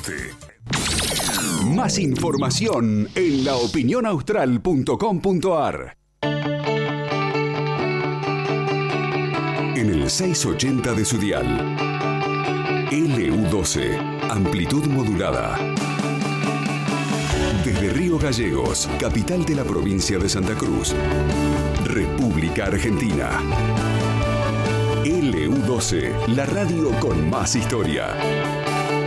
Oeste. Más información en laopinionaustral.com.ar. En el 680 de su dial. LU12, amplitud modulada. Desde Río Gallegos, capital de la provincia de Santa Cruz, República Argentina. LU12, la radio con más historia.